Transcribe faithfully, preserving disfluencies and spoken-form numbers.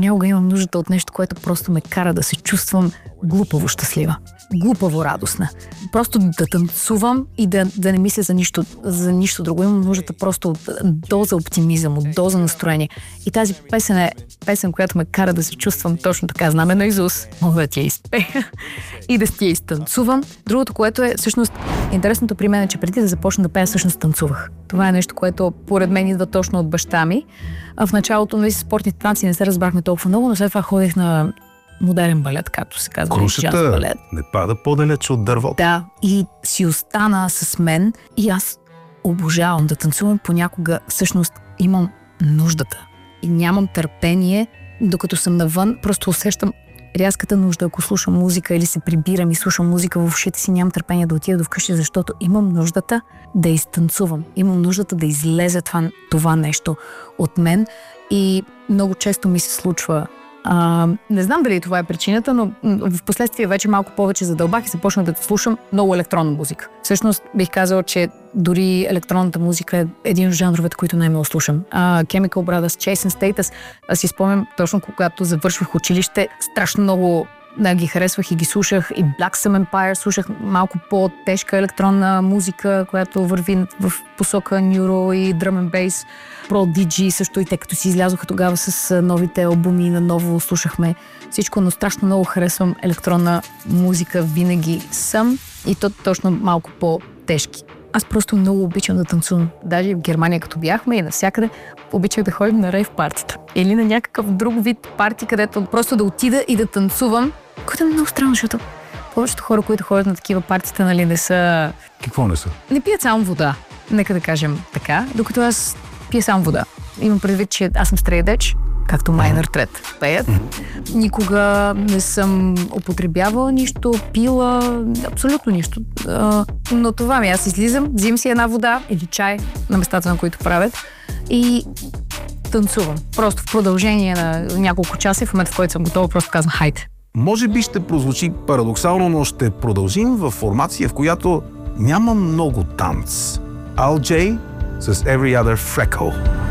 понякога имам нуждата от нещо, което просто ме кара да се чувствам глупаво щастлива. Глупаво радостна. Просто да танцувам и да, да не мисля за нищо, за нищо друго. Имам нуждата просто от доза оптимизъм, от доза настроение. И тази песен е песен, която ме кара да се чувствам точно така. Знаме на Изус, мога да ти я изпея и да ти я изтанцувам. Другото, което е всъщност интересното при мен е, че преди да започна да пея, всъщност танцувах. Това е нещо, което поред мен идва точно от баща ми. А в началото на спортните танци не се разбрахме толкова много, но след това ходих на модерен балет, както се казва. Крушата не пада по-далеч от дървото. Да, и си остана с мен и аз обожавам да танцувам. Понякога всъщност имам нуждата и нямам търпение, докато съм навън, просто усещам рязката нужда, ако слушам музика или се прибирам и слушам музика в ушите си, нямам търпение да отида до вкъщи, защото имам нуждата да изтанцувам. Имам нуждата да излезе това, това нещо от мен и много често ми се случва. А, не знам дали това е причината, но в последствие вече малко повече задълбах и започнах да слушам много електронна музика. Всъщност бих казала, че дори електронната музика е един от жанровете, които най-мило слушам. А, Chemical Brothers, Chase and Status, аз си спомням точно когато завършвах училище, страшно много да, ги харесвах и ги слушах. И Black Sun Empire слушах малко по-тежка електронна музика, която върви в посока Neuro и Drum and Bass. Prodigy също и те като си излязоха тогава с новите албуми, наново слушахме всичко, но страшно много харесвам електронна музика, винаги съм и то точно малко по-тежки. Аз просто много обичам да танцувам. Даже в Германия, като бяхме и навсякъде, обичах да ходим на рейв партита. Или на някакъв друг вид парти, където просто да отида и да танцувам. Което е много странно, защото повечето хора, които ходят на такива партита, нали, не са... Какво не са? Не пият само вода. Нека да кажем така, докато аз пия само вода. Имам предвид, че аз съм стрейдеч, както Майнър Трет пеят. Никога не съм употребявала нищо, пила, абсолютно нищо. А, но това ми, аз излизам, взимам си една вода или чай на местата, на които правят и танцувам. Просто в продължение на няколко часа, в момента, в който съм готова, просто казвам хайде. Може би ще прозвучи парадоксално, но ще продължим в формация, в която няма много танц. Ал Джей с Every Other Freckle.